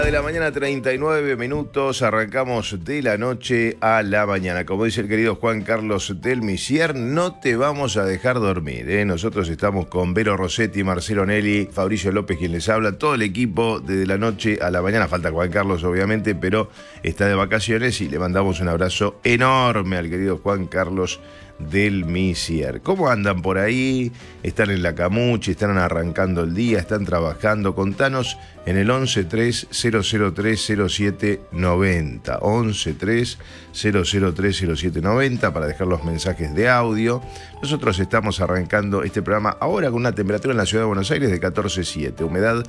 de la mañana, 39 minutos. Arrancamos de la noche a la mañana. Como dice el querido Juan Carlos del Misier, no te vamos a dejar dormir, ¿eh? Nosotros estamos con Vero Rossetti, Marcelo Nelly, Fabricio López, quien les habla, todo el equipo de la noche a la mañana. Falta Juan Carlos, obviamente, pero está de vacaciones y le mandamos un abrazo enorme al querido Juan Carlos del Misier. ¿Cómo andan por ahí? ¿Están en la camucha? ¿Están arrancando el día? ¿Están trabajando? Contanos en el 1130030790. 1130030790 para dejar los mensajes de audio. Nosotros estamos arrancando este programa ahora con una temperatura en la ciudad de Buenos Aires de 14,7, humedad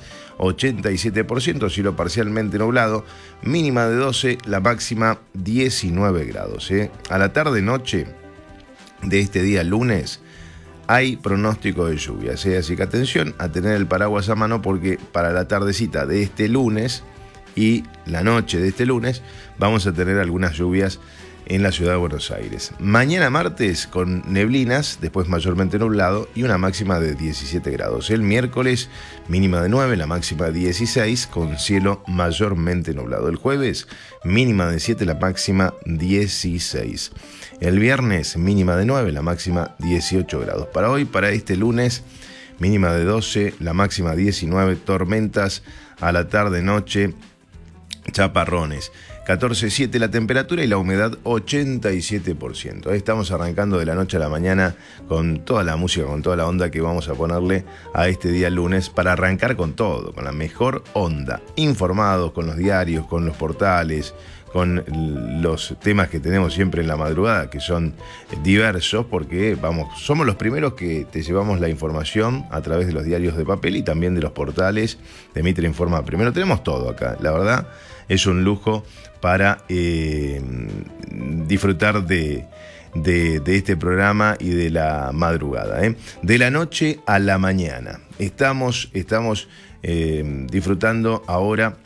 87%, cielo parcialmente nublado, mínima de 12, la máxima 19 grados. A la tarde-noche de este día lunes hay pronóstico de lluvias, así que atención a tener el paraguas a mano, porque para la tardecita de este lunes y la noche de este lunes vamos a tener algunas lluvias en la ciudad de Buenos Aires. Mañana martes con neblinas, después mayormente nublado y una máxima de 17 grados. El miércoles mínima de 9, la máxima de 16 con cielo mayormente nublado. El jueves mínima de 7, la máxima 16. El viernes mínima de 9, la máxima 18 grados. Para hoy, para este lunes, mínima de 12, la máxima 19, tormentas a la tarde-noche, chaparrones. 14,7 la temperatura y la humedad 87%. Ahí estamos arrancando de la noche a la mañana con toda la música, con toda la onda que vamos a ponerle a este día lunes para arrancar con todo, con la mejor onda. Informados con los diarios, con los portales, con los temas que tenemos siempre en la madrugada, que son diversos, porque somos los primeros que te llevamos la información a través de los diarios de papel y también de los portales de Mitre Informa Primero. Tenemos todo acá, la verdad es un lujo para disfrutar de este programa y de la madrugada, de la noche a la mañana. Estamos disfrutando ahora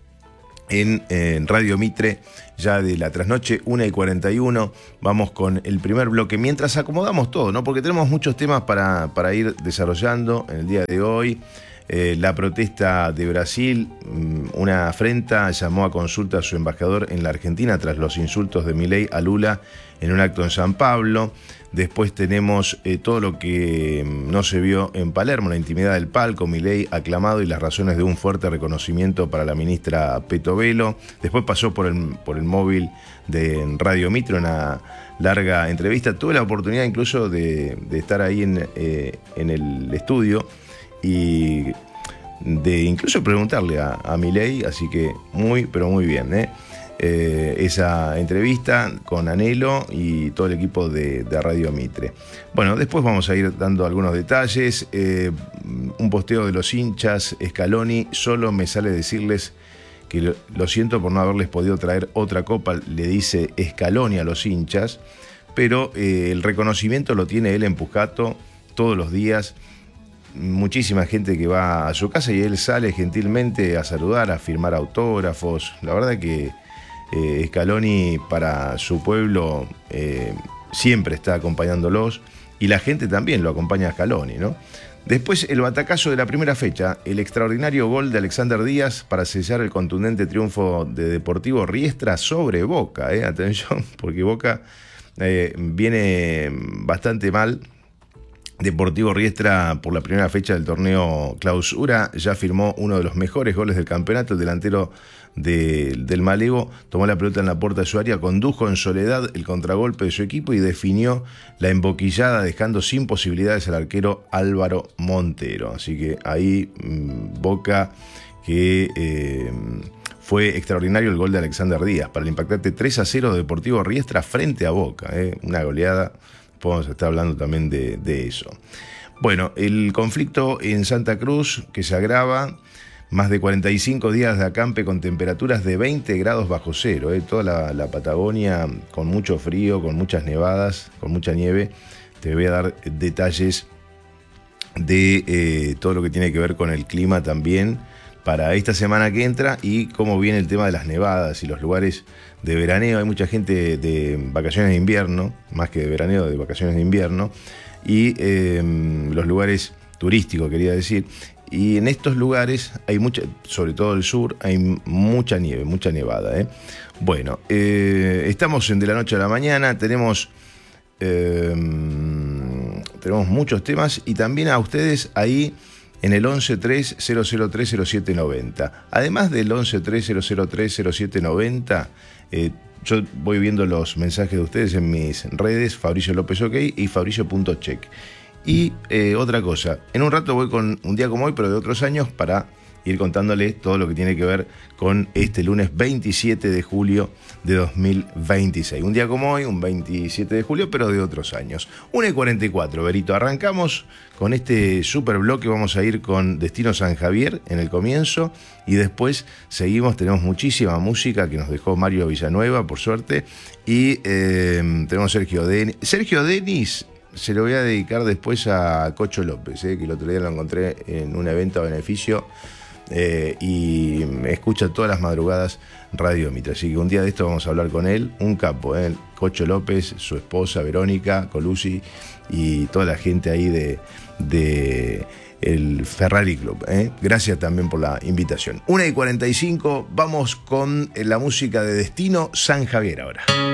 en Radio Mitre, ya de la trasnoche, 1:41. Vamos con el primer bloque, mientras acomodamos todo, ¿no? Porque tenemos muchos temas para ir desarrollando en el día de hoy. La protesta de Brasil, una afrenta, llamó a consulta a su embajador en la Argentina tras los insultos de Milei a Lula en un acto en San Pablo. Después tenemos todo lo que no se vio en Palermo, la intimidad del palco, Milei aclamado y las razones de un fuerte reconocimiento para la ministra Petovelo. Después pasó por el móvil de Radio Mitre, una larga entrevista. Tuve la oportunidad incluso de estar ahí en el estudio y de incluso preguntarle a Milei, así que pero muy bien, esa entrevista con Anhelo y todo el equipo de Radio Mitre. Bueno, después vamos a ir dando algunos detalles. Un posteo de los hinchas, Scaloni: solo me sale decirles que lo siento por no haberles podido traer otra copa, le dice Scaloni a los hinchas, pero el reconocimiento lo tiene él en Pujato todos los días. Muchísima gente que va a su casa y él sale gentilmente a saludar, a firmar autógrafos. La verdad que Scaloni para su pueblo siempre está acompañándolos, y la gente también lo acompaña a Scaloni, ¿no? Después, el batacazo de la primera fecha, el extraordinario gol de Alexander Díaz para sellar el contundente triunfo de Deportivo Riestra sobre Boca. Atención, porque Boca viene bastante mal. Deportivo Riestra, por la primera fecha del torneo Clausura, ya firmó uno de los mejores goles del campeonato. El delantero del Malevo tomó la pelota en la puerta de su área, condujo en soledad el contragolpe de su equipo y definió la emboquillada, dejando sin posibilidades al arquero Álvaro Montero. Así que ahí Boca, que fue extraordinario el gol de Alexander Díaz para el impactante 3-0 de Deportivo Riestra frente a Boca. Una goleada. Podemos estar hablando también de eso. Bueno, el conflicto en Santa Cruz, que se agrava, más de 45 días de acampe con temperaturas de 20 grados bajo cero. Toda la Patagonia con mucho frío, con muchas nevadas, con mucha nieve. Te voy a dar detalles de todo lo que tiene que ver con el clima también para esta semana que entra y cómo viene el tema de las nevadas y los lugares de veraneo. Hay mucha gente de vacaciones de invierno, más que de veraneo, de vacaciones de invierno, y los lugares turísticos, quería decir, Y en estos lugares hay mucha, sobre todo el sur, hay mucha nieve, mucha nevada. Bueno, estamos en De la Noche a la Mañana, tenemos muchos temas y también a ustedes ahí en el 1130030790. Además del 1130030790, yo voy viendo los mensajes de ustedes en mis redes, Fabricio López OK y Fabricio.check. Y otra cosa, en un rato voy con un día como hoy, pero de otros años, para ir contándoles todo lo que tiene que ver con este lunes 27 de julio de 2026. Un día como hoy, un 27 de julio, pero de otros años. 1:44, Berito. Arrancamos con este super bloque. Vamos a ir con Destino San Javier en el comienzo y después seguimos. Tenemos muchísima música que nos dejó Mario Villanueva, por suerte. Y tenemos Sergio Denis. Sergio Denis se lo voy a dedicar después a Cocho López, que el otro día lo encontré en un evento a beneficio. Y escucha todas las madrugadas Radio Mitre, así que un día de esto vamos a hablar con él, un capo, Cocho López, su esposa Verónica Colucci y toda la gente ahí de el Ferrari Club. Gracias también por la invitación. 1:45, vamos con la música de Destino San Javier ahora.